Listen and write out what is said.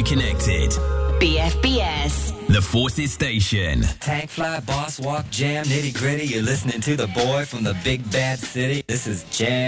connected. BFBS. The Forces Station. Tank fly, boss walk, jam, nitty gritty. You're listening to the boy from the big bad city. This is Jam.